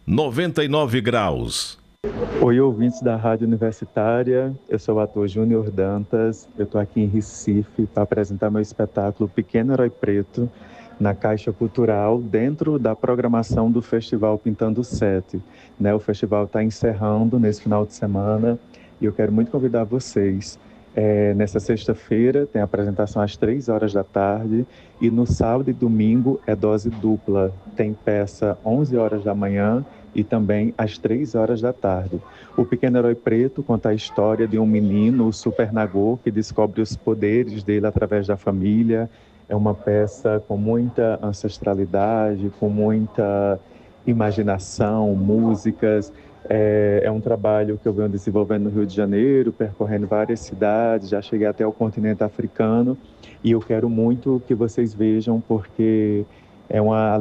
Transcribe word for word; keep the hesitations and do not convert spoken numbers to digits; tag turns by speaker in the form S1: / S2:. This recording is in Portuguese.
S1: noventa e nove graus.
S2: Oi, ouvintes da Rádio Universitária, eu sou o ator Júnior Dantas, eu estou aqui em Recife para apresentar meu espetáculo Pequeno Herói Preto na Caixa Cultural, dentro da programação do Festival Pintando Sete. Né, o festival está encerrando nesse final de semana e eu quero muito convidar vocês. É, nessa sexta-feira tem a apresentação às três horas da tarde e no sábado e domingo é dose dupla. Tem peça onze horas da manhã e também às três horas da tarde. O Pequeno Herói Preto conta a história de um menino, o Super Nagô, que descobre os poderes dele através da família. É uma peça com muita ancestralidade, com muita imaginação, músicas. É, é um trabalho que eu venho desenvolvendo no Rio de Janeiro, percorrendo várias cidades, já cheguei até o continente africano e eu quero muito que vocês vejam porque é uma